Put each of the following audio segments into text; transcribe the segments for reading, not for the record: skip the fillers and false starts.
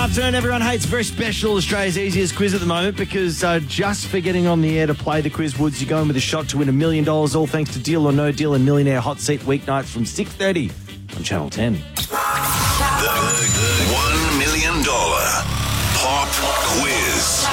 afternoon, everyone. Hey, it's very special Australia's easiest quiz at the moment because just for getting on the air to play the quiz, Woods, you're going with a shot to win $1 million, all thanks to Deal or No Deal and Millionaire Hot Seat weeknights from 6:30 on Channel 10. The $1 million pop quiz.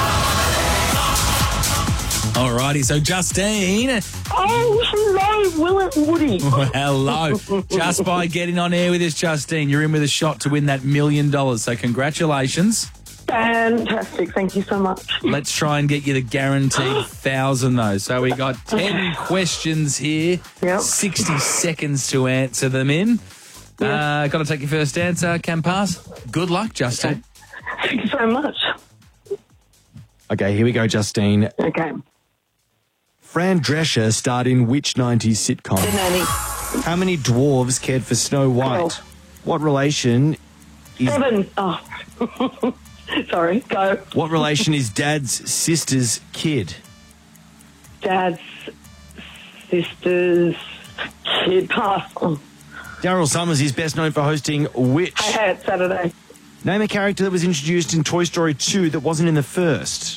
Alrighty, so Justine. Oh, hello, Will and Woody. Hello. Just by getting on air with us, Justine, you're in with a shot to win that $1 million. So congratulations. Fantastic. Thank you so much. Let's try and get you the guaranteed 1,000 though. So we got 10 questions here. Yep. 60 seconds to answer them in. Got to take your first answer. Can pass. Good luck, Justine. Thank you so much. Okay, here we go, Justine. Okay. Fran Drescher starred in which 90s sitcom? The nanny. How many dwarves cared for Snow White? 12. What relation is 7. Oh. Sorry, go. What relation is Dad's sister's kid? Dad's sister's kid. Pass. Oh. Daryl Summers is best known for hosting which? Hey, it's Saturday. Name a character that was introduced in Toy Story 2 that wasn't in the first.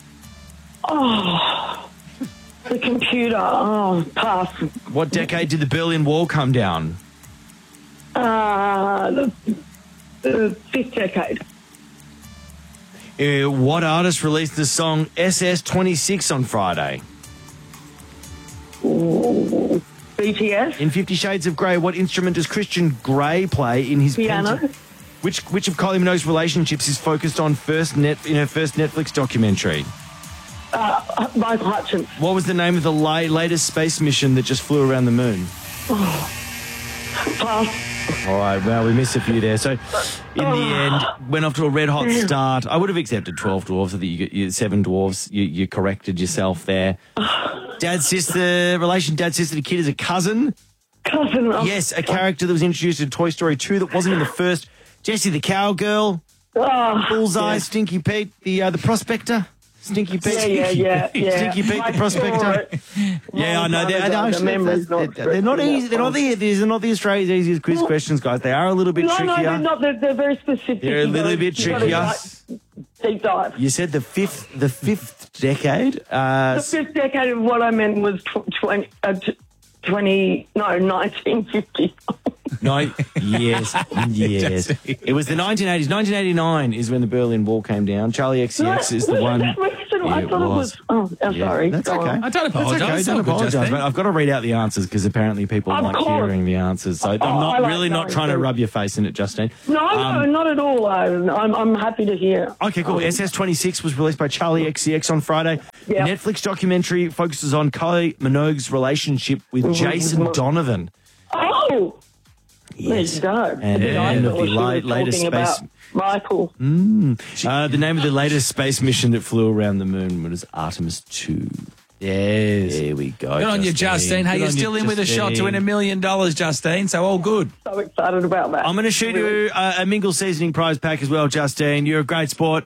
Oh, the computer. Oh, pass. What decade did the Berlin Wall come down? The 5th decade. What artist released the song SS26 on Friday? Ooh, BTS. In 50 Shades of Grey, what instrument does Christian Grey play in his Piano. Which of Kylie Minogue's relationships is focused on in her first Netflix documentary? Michael Hutchins. What was the name of the latest space mission that just flew around the moon? Pass. All right, well, we missed a few there. So, in the end, went off to a red-hot start. I would have accepted 12 dwarves. I think you got 7 dwarves. You corrected yourself there. Dad's sister to kid is a cousin. Cousin. Oh. Yes, a character that was introduced in Toy Story 2 that wasn't in the first. Jessie the cowgirl. Oh, Bullseye, yeah. Stinky Pete, the prospector. Stinky Pete. Yeah. Stinky Pete, the prospector. Yeah, I know. They're not easy. They're not the Australia's easiest quiz questions, guys. They are a little bit trickier. No, they're not. They're very specific. They're a little bit trickier. Deep dive. You said the fifth decade. The 5th decade of what I meant was 1950. No, yes. It was the 1980s. 1989 is when the Berlin Wall came down. Charlie XCX is the one. I thought it was. Oh, sorry. That's Go okay. on. I don't apologise. That's okay. Don't apologise. But I've got to read out the answers because apparently people Of like course. hearing the answers. So I'm not trying to rub your face in it, Justine. No, not at all. I'm happy to hear. Okay, cool. SS26 was released by Charlie XCX on Friday. Yep. Netflix documentary focuses on Kylie Minogue's relationship with Jason Donovan. Oh! Yes. There you go. And the name of the latest space. Michael. The name of the latest space mission that flew around the moon was Artemis 2. Yes. There we go. Good on you, Justine. Hey, you're still in with a shot to win $1 million, Justine, so all good. So excited about that. I'm going to shoot you a Mingle seasoning prize pack as well, Justine. You're a great sport.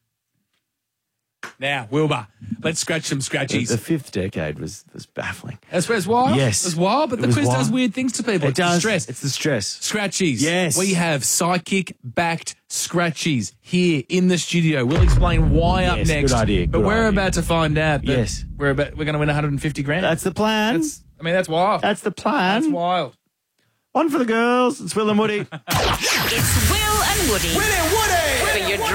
Now, Wilbur, let's scratch some scratchies. The 5th decade was baffling. That's wild. Yes. It's wild, but the quiz does weird things to people. It does. The stress. It's the stress. Scratchies. Yes. We have psychic-backed scratchies here in the studio. We'll explain why up Yes, next. good idea, But good we're idea. about to find out that Yes. we're going to win 150 grand. That's the plan. That's wild. That's the plan. That's wild. On for the girls. It's Will and Woody. It's Will and Woody. Will and Woody! For your